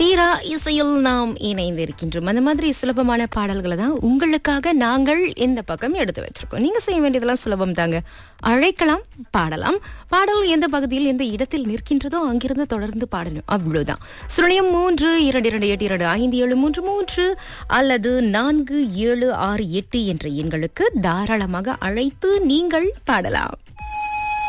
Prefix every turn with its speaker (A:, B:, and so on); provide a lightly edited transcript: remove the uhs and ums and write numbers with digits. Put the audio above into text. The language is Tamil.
A: தீரா இசையில் நாம் இணைந்திருக்கின்றோம். அந்த மாதிரி சுலபமான பாடல்களை தான் உங்களுக்காக நாங்கள் இந்த பக்கம் எடுத்து வச்சிருக்கோம். நீங்க செய்ய வேண்டியதெல்லாம் சுலபம் தாங்க. அழைக்கலாம், பாடலாம். பாடல் எந்த பகுதியில் எந்த இடத்தில் நிற்கின்றதோ அங்கிருந்து தொடர்ந்து பாடணும், அவ்வளவுதான். 0322825733 அல்லது 4768 என்ற எண்களுக்கு தாராளமாக அழைத்து நீங்கள் பாடலாம்.